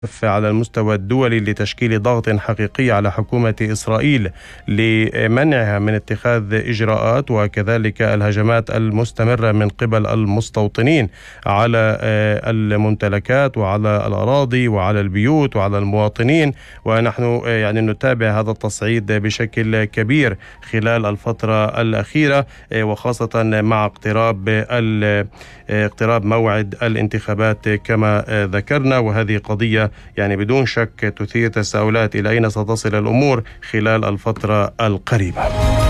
على المستوى الدولي لتشكيل ضغط حقيقي على حكومة إسرائيل لمنعها من اتخاذ إجراءات، وكذلك الهجمات المستمرة من قبل المستوطنين على الممتلكات وعلى الأراضي وعلى البيوت وعلى المواطنين. ونحن نتابع هذا التصعيد بشكل كبير خلال الفترة الأخيرة، وخاصة مع اقتراب موعد الانتخابات كما ذكرنا. وهذه قضية بدون شك تثير تساؤلات إلى أين ستصل الأمور خلال الفترة القريبة.